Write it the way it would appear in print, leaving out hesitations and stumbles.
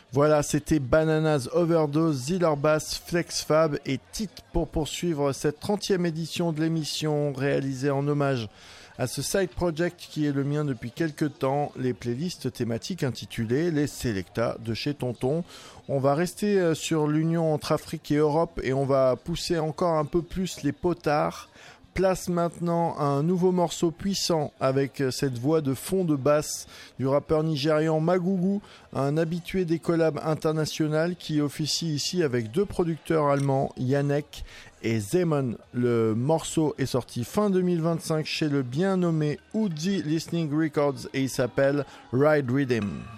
Voilà, c'était Bananas Overdose, Ziller Bass, Flex Fab et Tit pour poursuivre cette 30e édition de l'émission réalisée en hommage à ce side project qui est le mien depuis quelques temps, les playlists thématiques intitulées les Selecta de chez Tonton. On va rester sur l'union entre Afrique et Europe et on va pousser encore un peu plus les potards. Place maintenant à un nouveau morceau puissant avec cette voix de fond de basse du rappeur nigérian Magougou, un habitué des collabs internationales qui officie ici avec deux producteurs allemands, Yannick et Zemon. Le morceau est sorti fin 2025 chez le bien nommé Uzi Listening Records et il s'appelle Ride Rhythm.